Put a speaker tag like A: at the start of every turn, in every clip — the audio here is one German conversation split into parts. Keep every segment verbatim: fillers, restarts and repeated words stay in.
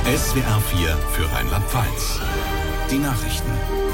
A: S W R vier für Rheinland-Pfalz. Die Nachrichten.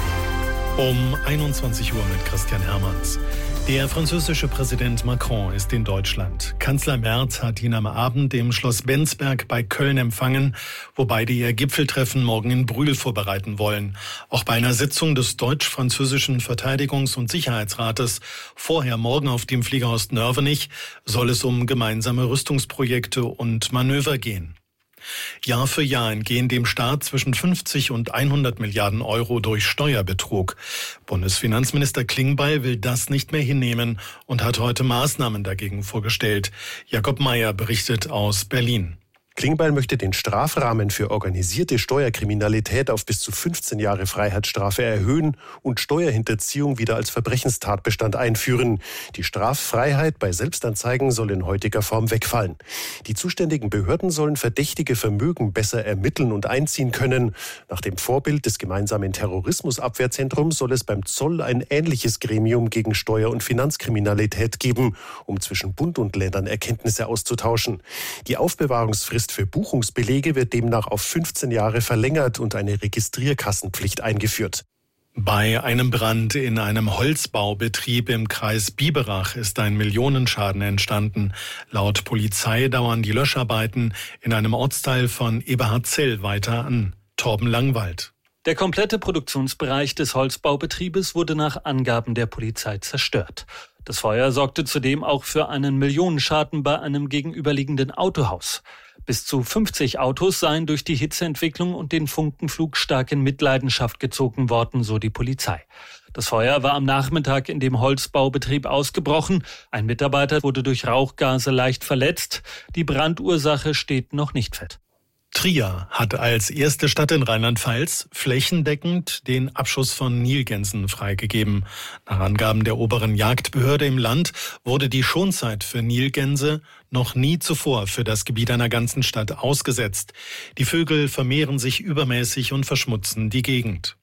B: Um einundzwanzig Uhr mit Christian Hermanns. Der französische Präsident Macron ist in Deutschland. Kanzler Merz hat ihn am Abend im Schloss Benzberg bei Köln empfangen, wo beide ihr Gipfeltreffen morgen in Brühl vorbereiten wollen. Auch bei einer Sitzung des deutsch-französischen Verteidigungs- und Sicherheitsrates vorher morgen auf dem Flieger aus Nörvenich soll es um gemeinsame Rüstungsprojekte und Manöver gehen. Jahr für Jahr entgehen dem Staat zwischen fünfzig und hundert Milliarden Euro durch Steuerbetrug. Bundesfinanzminister Klingbeil will das nicht mehr hinnehmen und hat heute Maßnahmen dagegen vorgestellt. Jakob Mayer berichtet aus Berlin.
C: Klingbeil möchte den Strafrahmen für organisierte Steuerkriminalität auf bis zu fünfzehn Jahre Freiheitsstrafe erhöhen und Steuerhinterziehung wieder als Verbrechenstatbestand einführen. Die Straffreiheit bei Selbstanzeigen soll in heutiger Form wegfallen. Die zuständigen Behörden sollen verdächtige Vermögen besser ermitteln und einziehen können. Nach dem Vorbild des gemeinsamen Terrorismusabwehrzentrums soll es beim Zoll ein ähnliches Gremium gegen Steuer- und Finanzkriminalität geben, um zwischen Bund und Ländern Erkenntnisse auszutauschen. Die Aufbewahrungsfrist für Buchungsbelege wird demnach auf fünfzehn Jahre verlängert und eine Registrierkassenpflicht eingeführt.
B: Bei einem Brand in einem Holzbaubetrieb im Kreis Biberach ist ein Millionenschaden entstanden. Laut Polizei dauern die Löscharbeiten in einem Ortsteil von Eberhardzell weiter an. Torben Langwald.
D: Der komplette Produktionsbereich des Holzbaubetriebes wurde nach Angaben der Polizei zerstört. Das Feuer sorgte zudem auch für einen Millionenschaden bei einem gegenüberliegenden Autohaus. Bis zu fünfzig Autos seien durch die Hitzeentwicklung und den Funkenflug stark in Mitleidenschaft gezogen worden, so die Polizei. Das Feuer war am Nachmittag in dem Holzbaubetrieb ausgebrochen. Ein Mitarbeiter wurde durch Rauchgase leicht verletzt. Die Brandursache steht noch nicht fest.
B: Trier hat als erste Stadt in Rheinland-Pfalz flächendeckend den Abschuss von Nilgänsen freigegeben. Nach Angaben der oberen Jagdbehörde im Land wurde die Schonzeit für Nilgänse noch nie zuvor für das Gebiet einer ganzen Stadt ausgesetzt. Die Vögel vermehren sich übermäßig und verschmutzen die Gegend.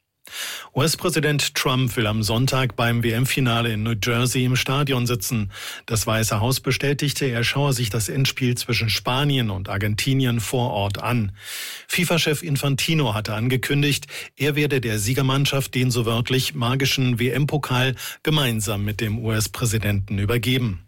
B: U S-Präsident Trump will am Sonntag beim W M-Finale in New Jersey im Stadion sitzen. Das Weiße Haus bestätigte, er schaue sich das Endspiel zwischen Spanien und Argentinien vor Ort an. FIFA-Chef Infantino hatte angekündigt, er werde der Siegermannschaft den so wörtlich magischen W M-Pokal gemeinsam mit dem U S-Präsidenten übergeben.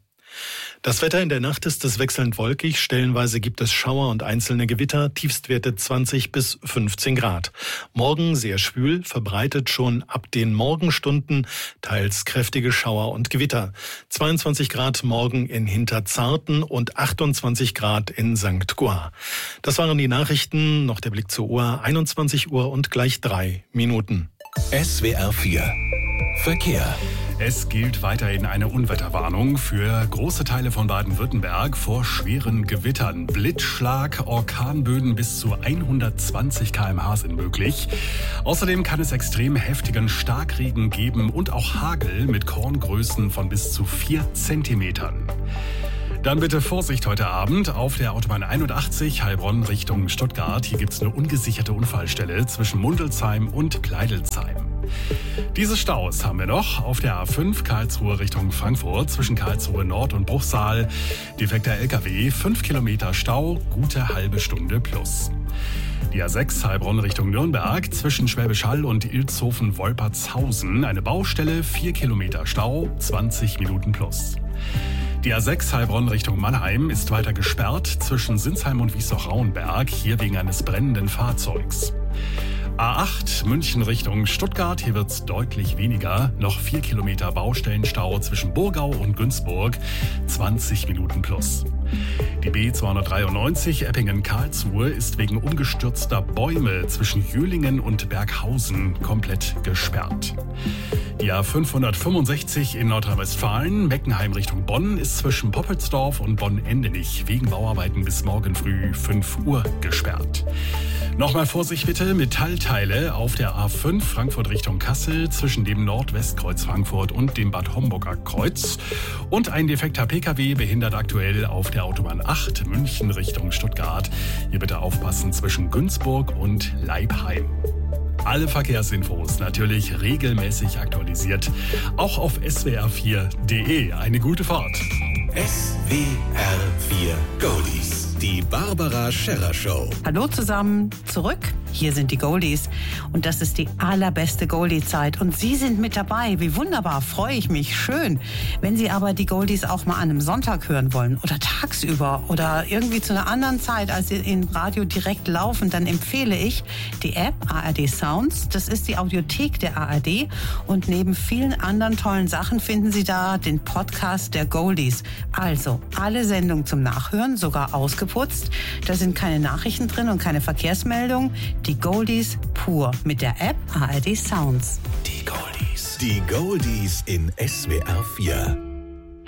B: Das Wetter in der Nacht ist es wechselnd wolkig, stellenweise gibt es Schauer und einzelne Gewitter, Tiefstwerte zwanzig bis fünfzehn Grad. Morgen sehr schwül, verbreitet schon ab den Morgenstunden teils kräftige Schauer und Gewitter. zweiundzwanzig Grad morgen in Hinterzarten und achtundzwanzig Grad in Sankt Goar. Das waren die Nachrichten, noch der Blick zur Uhr, einundzwanzig Uhr und gleich drei Minuten.
A: S W R vier Verkehr.
E: Es gilt weiterhin eine Unwetterwarnung für große Teile von Baden-Württemberg vor schweren Gewittern. Blitzschlag, Orkanböen bis zu hundertzwanzig Kilometer pro Stunde sind möglich. Außerdem kann es extrem heftigen Starkregen geben und auch Hagel mit Korngrößen von bis zu vier Zentimetern. Dann bitte Vorsicht heute Abend auf der Autobahn einundachtzig Heilbronn Richtung Stuttgart. Hier gibt es eine ungesicherte Unfallstelle zwischen Mundelsheim und Kleidelsheim. Diese Staus haben wir noch auf der A fünf Karlsruhe Richtung Frankfurt zwischen Karlsruhe Nord und Bruchsal. Defekter L K W, fünf Kilometer Stau, gute halbe Stunde plus. Die A sechs Heilbronn Richtung Nürnberg zwischen Schwäbisch Hall und Ilshofen-Wolpertshausen. Eine Baustelle, vier Kilometer Stau, zwanzig Minuten plus. Die A sechs Heilbronn Richtung Mannheim ist weiter gesperrt zwischen Sinsheim und Wiesloch-Rauenberg, hier wegen eines brennenden Fahrzeugs. A acht München Richtung Stuttgart, hier wird's deutlich weniger. Noch vier Kilometer Baustellenstau zwischen Burgau und Günzburg, zwanzig Minuten plus. Die B zweihundertdreiundneunzig Eppingen-Karlsruhe ist wegen umgestürzter Bäume zwischen Jühlingen und Berghausen komplett gesperrt. Die A fünfhundertfünfundsechzig in Nordrhein-Westfalen, Meckenheim Richtung Bonn, ist zwischen Poppelsdorf und Bonn-Endenich wegen Bauarbeiten bis morgen früh fünf Uhr gesperrt. Nochmal Vorsicht bitte, Metallteile auf der A fünf Frankfurt Richtung Kassel zwischen dem Nordwestkreuz Frankfurt und dem Bad Homburger Kreuz. Und ein defekter P K W behindert aktuell auf der Autobahn acht München Richtung Stuttgart. Hier bitte aufpassen zwischen Günzburg und Leibheim. Alle Verkehrsinfos natürlich regelmäßig aktualisiert, auch auf S W R vier Punkt de. Eine gute Fahrt.
A: S W R vier Goldies. Die Barbara Scherrer Show.
F: Hallo zusammen, zurück. Hier sind die Goldies. Und das ist die allerbeste Goldie-Zeit. Und Sie sind mit dabei. Wie wunderbar, freue ich mich. Schön. Wenn Sie aber die Goldies auch mal an einem Sonntag hören wollen oder tagsüber oder irgendwie zu einer anderen Zeit, als Sie im Radio direkt laufen, dann empfehle ich die App A R D Sounds. Das ist die Audiothek der A R D. Und neben vielen anderen tollen Sachen finden Sie da den Podcast der Goldies. Also alle Sendungen zum Nachhören, sogar ausgeputzt. Da sind keine Nachrichten drin und keine Verkehrsmeldungen. Die Goldies pur mit der App A R D Sounds.
A: Die Goldies. Die Goldies in S W R vier.